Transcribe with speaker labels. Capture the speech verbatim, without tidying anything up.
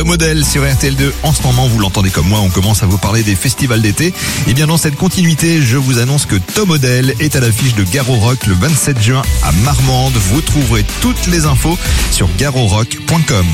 Speaker 1: Top Model sur R T L deux. En ce moment, vous l'entendez comme moi, on commence à vous parler des festivals d'été. Et bien dans cette continuité, je vous annonce que Top Model est à l'affiche de Garo Rock le vingt-sept juin à Marmande. Vous trouverez toutes les infos sur garo rock point com.